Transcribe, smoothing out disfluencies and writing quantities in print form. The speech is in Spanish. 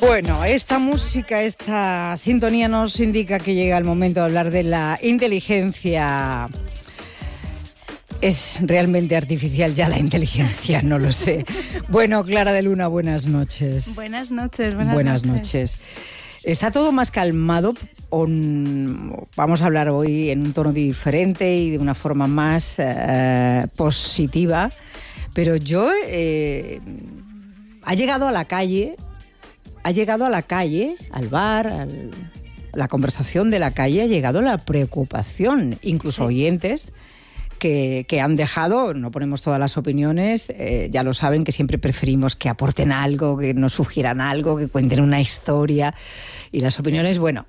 Bueno, esta música, esta sintonía nos indica que llega el momento de hablar de la inteligencia. ¿Es realmente artificial ya la inteligencia? No lo sé. Bueno, Clara de Luna, buenas noches. Buenas noches. Buenas noches. ¿Está todo más calmado? Vamos a hablar hoy en un tono diferente y de una forma más positiva. Pero yo ha llegado a la calle, al bar, la conversación de la calle, ha llegado la preocupación, incluso oyentes que han dejado, no ponemos todas las opiniones, ya lo saben que siempre preferimos que aporten algo, que nos sugieran algo, que cuenten una historia, y las opiniones, bueno,